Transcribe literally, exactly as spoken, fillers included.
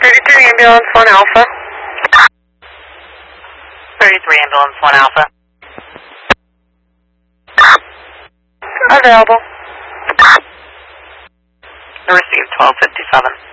thirty-three ambulance, one alpha. thirty-three ambulance, one alpha. Available. Receive twelve fifty-seven.